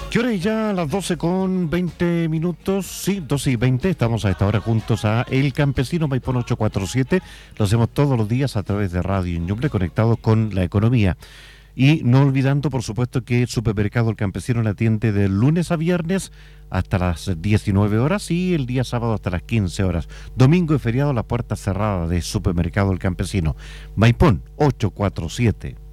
¿Qué hora es ya? Las 12:20. Sí, 12:20. Estamos a esta hora juntos a El Campesino Maipón 847. Lo hacemos todos los días a través de Radio Ñuble, conectados con la economía. Y no olvidando, por supuesto, que el Supermercado El Campesino le atiende de lunes a viernes hasta las 19 horas y el día sábado hasta las 15 horas. Domingo y feriado, la puerta cerrada de Supermercado El Campesino. Maipón 847.